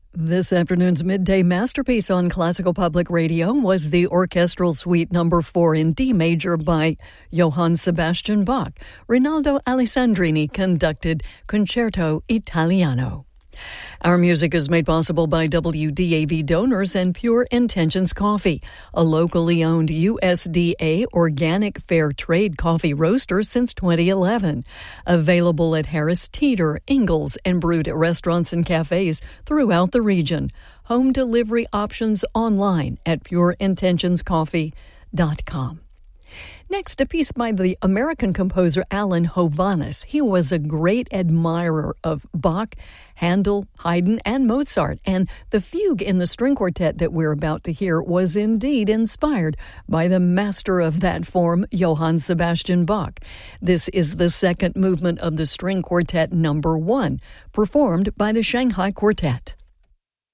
This afternoon's midday masterpiece on Classical Public Radio was the Orchestral Suite No. 4 in D major by Johann Sebastian Bach. Rinaldo Alessandrini conducted Concerto Italiano. Our music is made possible by WDAV donors and Pure Intentions Coffee, a locally owned USDA organic fair trade coffee roaster since 2011. Available at Harris Teeter, Ingalls, and brewed at restaurants and cafes throughout the region. Home delivery options online at pureintentionscoffee.com. Next, a piece by the American composer Alan Hovhaness. He was a great admirer of Bach, Handel, Haydn, and Mozart, and the fugue in the string quartet that we're about to hear was indeed inspired by the master of that form, Johann Sebastian Bach. This is the second movement of the string quartet No. 1, performed by the Shanghai Quartet.